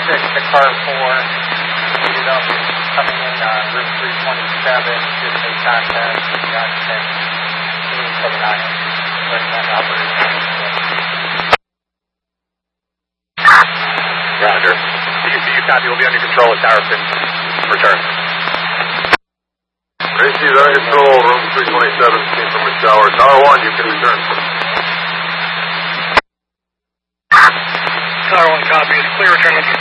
to car 4. Heated up, coming in route 327. Just made contact with the occupant. Coming on in. Recommend operation. Roger. DU copy. We'll be under control at Tower Pin. Return. AC is under control. Room 327. Came from the tower. Tower 1, you can return. Tower 1 copy. It's clear. Return.